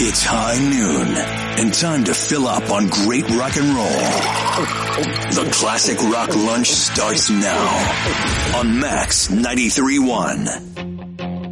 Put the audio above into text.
It's high noon and time to fill up on great rock and roll. The Classic Rock Lunch starts now on Max 93.1.